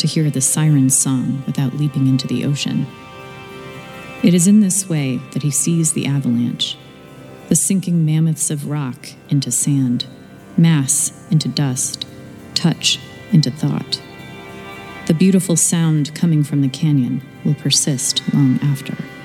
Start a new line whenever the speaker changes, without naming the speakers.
hear the siren's song without leaping into the ocean. It is in this way that he sees the avalanche, the sinking mammoths of rock into sand, mass into dust, touch into thought. The beautiful sound coming from the canyon will persist long after.